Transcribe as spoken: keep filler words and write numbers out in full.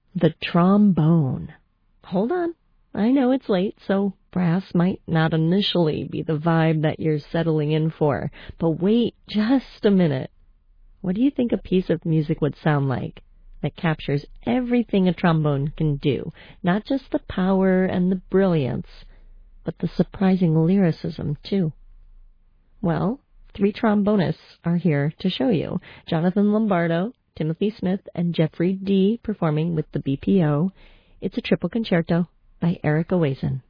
The trombone. Hold on. I know it's late, so brass might not initially be the vibe that you're settling in for. But wait just a minute. What do you think a piece of music would sound like that captures everything a trombone can do? Not just the power and the brilliance, but the surprising lyricism, too. Well, three trombonists are here to show you. Jonathan Lombardo, Timothy Smith, and Jeffrey D. performing with the B P O. It's a triple concerto by Eric Owazen.